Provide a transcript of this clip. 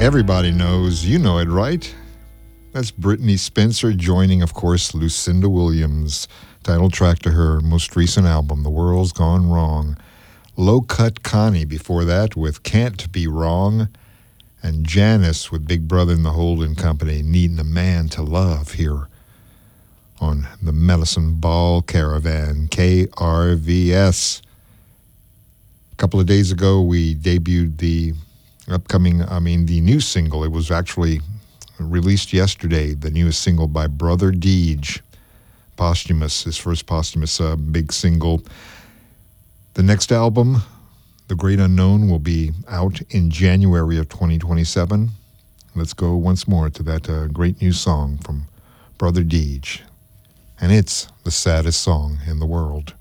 Everybody knows, you know it, right? That's Brittany Spencer joining, of course, Lucinda Williams. Title track to her most recent album, The World's Gone Wrong. Low Cut Connie before that with Can't Be Wrong. And Janice with Big Brother and the Holding Company, Needing a Man to Love, here on the Medicine Ball Caravan, KRVS. A couple of days ago, we debuted the new single. It was actually released yesterday, the newest single by Brother Deej, posthumous, his first posthumous big single. The next album, The Great Unknown, will be out in January of 2027. Let's go once more to that great new song from Brother Deej. And it's the saddest song in the world.